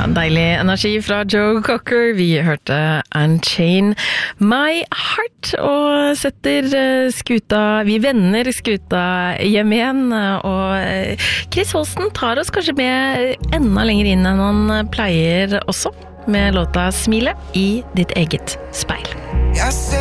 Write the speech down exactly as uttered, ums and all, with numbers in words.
Ja, deilig energi fra Joe Cocker. Vi hørte Unchain My Heart og setter skuta, vi vender skuta hjem igjen. Og Chris Holsten tar oss kanskje med enda lenger inn enn han pleier også, med låta Smile i ditt eget speil.